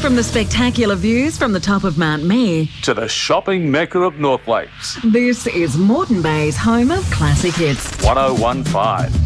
From the spectacular views from the top of Mount Mee to the shopping mecca of North Lakes. This is Moreton Bay's home of classic hits. 1015